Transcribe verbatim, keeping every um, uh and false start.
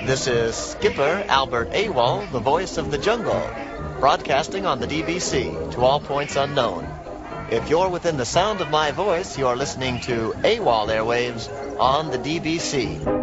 This is Skipper Albert Awol, the voice of the jungle, broadcasting on the D B C to all points unknown. If you're within the sound of my voice, you're listening to Awol Airwaves on the D B C.